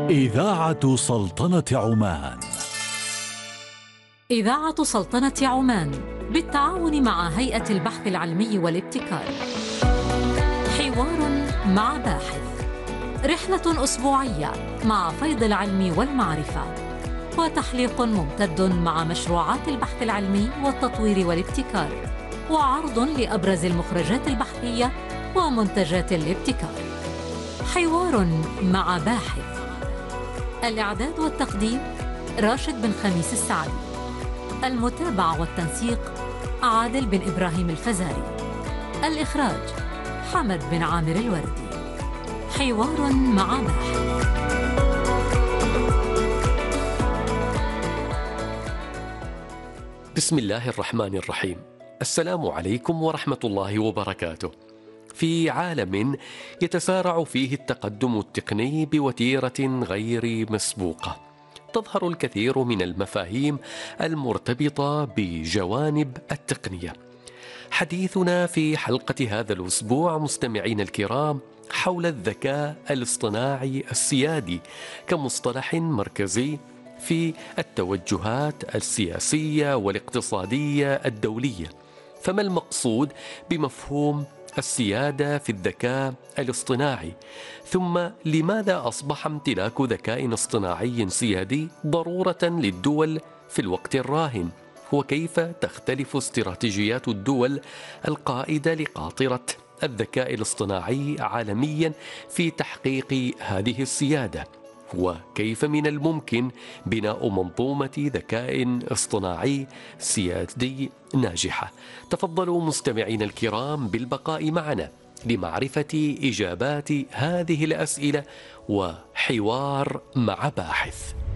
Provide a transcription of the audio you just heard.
إذاعة سلطنة عمان. إذاعة سلطنة عمان بالتعاون مع هيئة البحث العلمي والابتكار. حوار مع باحث، رحلة أسبوعية مع فيض العلم والمعرفة، وتحليق ممتد مع مشروعات البحث العلمي والتطوير والابتكار، وعرض لأبرز المخرجات البحثية ومنتجات الابتكار. حوار مع باحث. الإعداد والتقديم راشد بن خميس السعدي. المتابعة والتنسيق عادل بن إبراهيم الفزاري. الإخراج حمد بن عامر الوردي. حوار مع باحث. بسم الله الرحمن الرحيم. السلام عليكم ورحمة الله وبركاته. في عالم يتسارع فيه التقدم التقني بوتيرة غير مسبوقة، تظهر الكثير من المفاهيم المرتبطة بجوانب التقنية. حديثنا في حلقة هذا الأسبوع مستمعين الكرام حول الذكاء الاصطناعي السيادي كمصطلح مركزي في التوجهات السياسية والاقتصادية الدولية. فما المقصود بمفهوم السيادة في الذكاء الاصطناعي؟ ثم لماذا أصبح امتلاك ذكاء اصطناعي سيادي ضرورة للدول في الوقت الراهن؟ وكيف تختلف استراتيجيات الدول القائدة لقاطرة الذكاء الاصطناعي عالميا في تحقيق هذه السيادة؟ وكيف من الممكن بناء منظومة ذكاء اصطناعي سيادي ناجحة؟ تفضلوا مستمعين الكرام بالبقاء معنا لمعرفة إجابات هذه الأسئلة وحوار مع باحث.